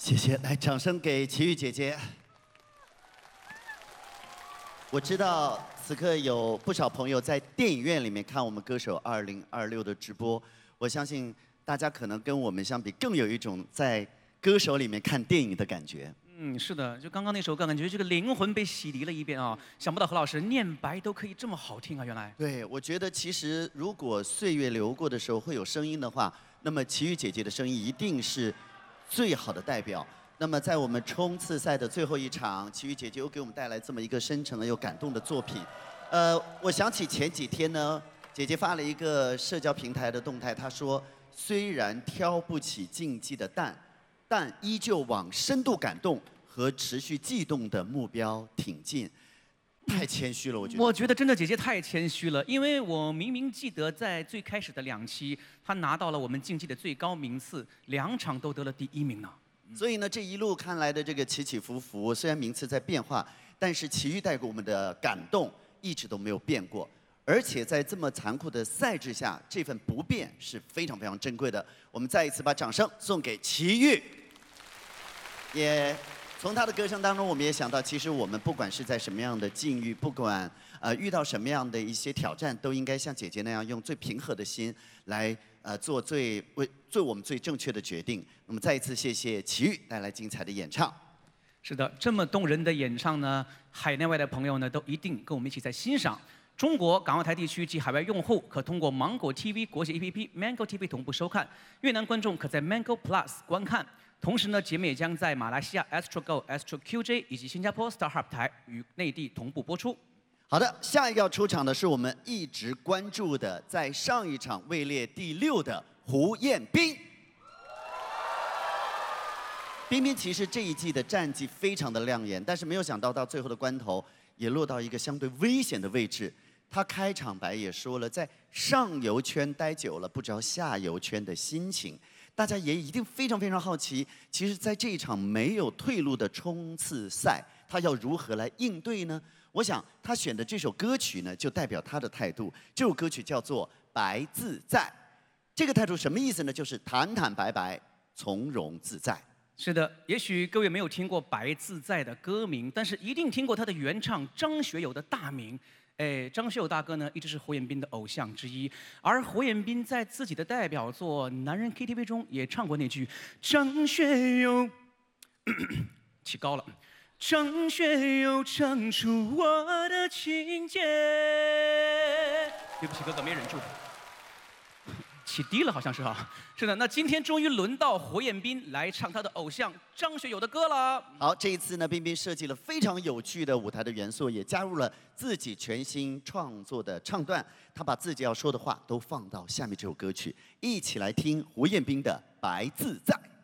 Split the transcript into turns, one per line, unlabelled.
谢谢，来，掌声给齐豫姐姐。我知道此刻有不少朋友在电影院里面看我们歌手2026的直播，我相信大家可能跟我们相比，更有一种在歌手里面看电影的感觉。
嗯，是的，就刚刚那首歌，感觉这个灵魂被洗涤了一遍啊！想不到何老师念白都可以这么好听啊，原来。
对，我觉得其实如果岁月流过的时候会有声音的话，那么齐豫姐姐的声音一定是最好的代表。那么在我们冲刺赛的最后一场，齐豫姐姐又给我们带来这么一个深沉而又感动的作品。我想起前几天呢，姐姐发了一个社交平台的动态，她说：“虽然挑不起竞技的担，但依旧往深度感动和持续悸动的目标挺进。”太谦虚了，我觉得。
我觉得真的姐姐太谦虚了，因为我明明记得在最开始的2期，她拿到了我们竞技的最高名次，2场都得了第1名呢。
所以呢，这一路看来的这个起起伏伏，虽然名次在变化，但是齐豫带给我们的感动一直都没有变过。而且在这么残酷的赛制下，这份不变是非常非常珍贵的。我们再一次把掌声送给齐豫。也从他的歌声当中，我们也想到，其实我们不管是在什么样的境遇，不管遇到什么样的一些挑战，都应该像姐姐那样，用最平和的心来做我们最正确的决定。那么再一次谢谢齐豫带来精彩的演唱。
是的，这么动人的演唱呢，海内外的朋友呢都一定跟我们一起在欣赏。中国、港澳台地区及海外用户可通过芒果 TV 国际 APP、Mango TV 同步收看，越南观众可在 Mango Plus 观看。同时呢，节目也将在马来西亚 Astro Go、Astro QJ 以及新加坡 StarHub 台与内地同步播出。
好的，下一个要出场的是我们一直关注的，在上一场位列第6的胡彦斌。彬彬其实这一季的战绩非常的亮眼，但是没有想到到最后的关头，也落到一个相对危险的位置。他开场白也说了，在上游圈待久了，不知道下游圈的心情。大家也一定非常非常好奇，其实在这一场没有退路的冲刺赛，他要如何来应对呢？我想他选的这首歌曲呢，就代表他的态度。这首歌曲叫做《白自在》，这个态度什么意思呢？就是坦坦白白，从容自在。
是的，也许各位没有听过《白自在》的歌名，但是一定听过他的原唱张学友的大名。张学友大哥呢，一直是胡彦斌的偶像之一，而胡彦斌在自己的代表作《男人 KTV》中也唱过那句“张学友”，起高了，张学友唱出我的情节。对不起，哥哥没忍住。起低了，好像是哈。是的，那今天终于轮到胡彦斌来唱他的偶像张学友的歌了。
好，这一次呢，彬彬设计了非常有趣的舞台的元素，也加入了自己全新创作的唱段。他把自己要说的话都放到下面这首歌曲，一起来听胡彦斌的《白自在》。